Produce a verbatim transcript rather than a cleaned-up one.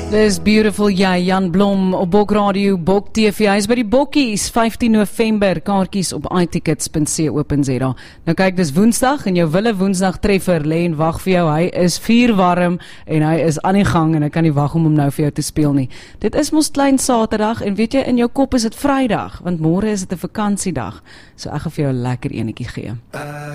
Dis beautiful, ja, Jan Blom op Bok Radio, Bok T V. Hy is by die Bokkies, vyftien November, kaartjies op i tickets punt co punt za. Nou kyk, dis Woensdag en jou wille Woensdag treffer lê en wag vir jou. Hy is vuurwarm en hy is aan die gang en ek kan nie wag om hom nou vir jou te speel nie. Dit is mos klein Saterdag en weet jy, in jou kop is dit Vrydag, want môre is dit 'n vakansiedag. So ek gaan vir jou 'n lekker enetjie gee.